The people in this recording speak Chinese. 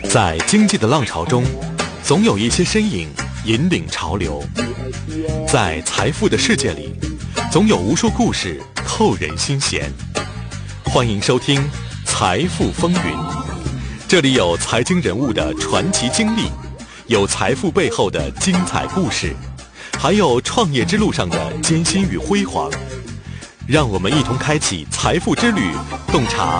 在经济的浪潮中，总有一些身影引领潮流；在财富的世界里，总有无数故事扣人心弦。欢迎收听《财富风云》，这里有财经人物的传奇经历，有财富背后的精彩故事，还有创业之路上的艰辛与辉煌。让我们一同开启财富之旅，洞察